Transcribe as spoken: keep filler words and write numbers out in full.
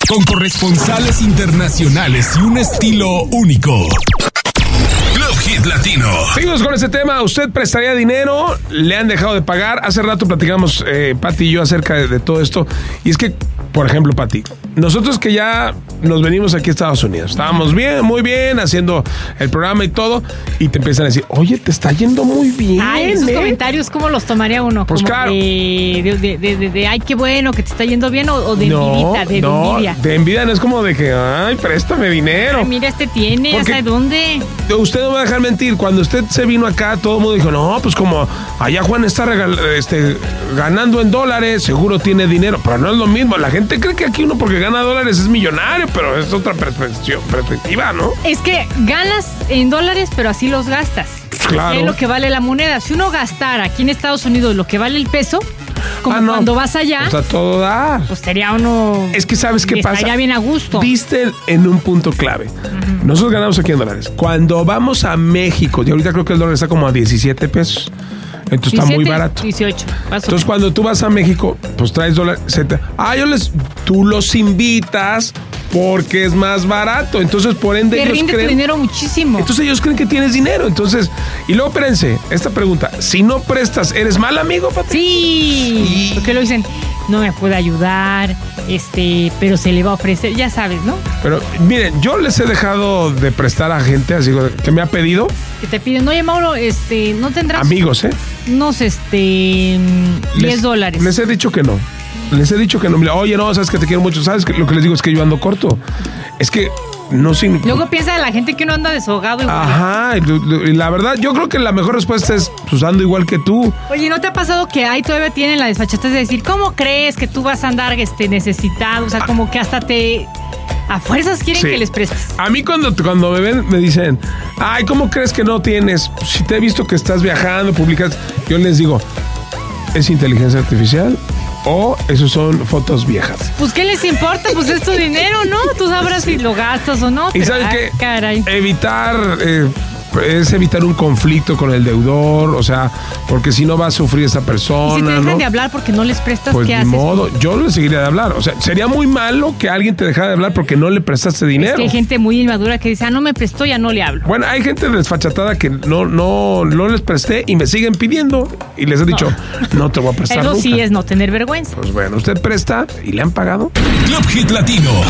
Con corresponsales internacionales y un estilo único. Club Hit Latino. Seguimos con este tema. ¿Usted prestaría dinero? ¿Le han dejado de pagar? Hace rato platicamos, eh, Pati y yo, acerca de, de todo esto. Y es que, por ejemplo, Pati, nosotros que ya nos venimos aquí a Estados Unidos, estábamos bien, muy bien, haciendo el programa y todo, y te empiezan a decir, oye, te está yendo muy bien. Ay, esos ¿eh? comentarios, ¿cómo los tomaría uno? Pues Como claro. De, de, de, de, de, de, ay, qué bueno, que te está yendo bien, o, o de no, envidita, de, no, de envidia. de envidia no es como de que, ay, préstame dinero. Ay, mira, este tiene, Porque ¿hasta dónde? Usted no me va a dejar mentir. Cuando usted se vino acá, todo el mundo dijo, no, pues como allá Juan está regal, este, ganando en dólares, seguro tiene dinero. Pero no es lo mismo. La gente cree que aquí uno porque gana dólares es millonario, pero es otra perspectiva, ¿no? Es que ganas en dólares, pero así los gastas. Claro. Es lo que vale la moneda. Si uno gastara aquí en Estados Unidos lo que vale el peso, como Ah, no. cuando vas allá, O sea, todo da. pues sería uno... Es que ¿sabes qué pasa? Estaría bien a gusto. Diste en un punto clave. Uh-huh. Nosotros ganamos aquí en dólares. Cuando vamos a México, y ahorita creo que el dólar está como a diecisiete pesos. Entonces está muy barato. dieciocho. Entonces cuando tú vas a México, pues traes dólares. Te... Ah, yo les... Tú los invitas porque es más barato. Entonces, por ende, te ellos rinde creen... tu dinero muchísimo. Entonces ellos creen que tienes dinero. Entonces, y luego espérense, esta pregunta. Si no prestas, ¿eres mal amigo, Pati? Sí. Y... Porque lo dicen, no me puede ayudar, este, pero se le va a ofrecer, ya sabes, ¿no? Pero miren, yo les he dejado de prestar a gente así que me ha pedido. Que te piden, oye, Mauro, este, ¿no tendrás? Amigos, ¿eh? Unos, este, diez dólares. Les he dicho que no. Les he dicho que no. Oye, no, sabes que te quiero mucho. ¿Sabes que lo que les digo es que yo ando corto? Es que no sin... Luego piensa la gente que uno anda desahogado igual. Ajá, y la verdad, yo creo que la mejor respuesta es pues ando igual que tú. Oye, ¿no te ha pasado que ahí todavía tienen la desfachatez de decir, ¿cómo crees que tú vas a andar este, necesitado? O sea, como que hasta te... A fuerzas quieren sí. que les prestes. A mí cuando, cuando me ven me dicen, ay, ¿cómo crees que no tienes? Si te he visto que estás viajando, publicas, yo les digo, ¿es inteligencia artificial? O esos son fotos viejas. Pues, ¿qué les importa? Pues es tu dinero, ¿no? Tú sabrás sí. si lo gastas o no. ¿Y sabes qué? Caray. Evitar... Eh, es evitar un conflicto con el deudor, o sea, porque si no va a sufrir esa persona. Y si te dejan ¿no? de hablar porque no les prestas, pues ¿qué ni haces? modo, yo le seguiría de hablar. O sea, sería muy malo que alguien te dejara de hablar porque no le prestaste dinero. Es que hay gente muy inmadura que dice, ah, no me prestó, ya no le hablo. Bueno, hay gente desfachatada que no, no, no les presté y me siguen pidiendo y les he dicho, no, no te voy a prestar Eso nunca. sí es no tener vergüenza. Pues bueno, usted presta y le han pagado. Club Hit Latino.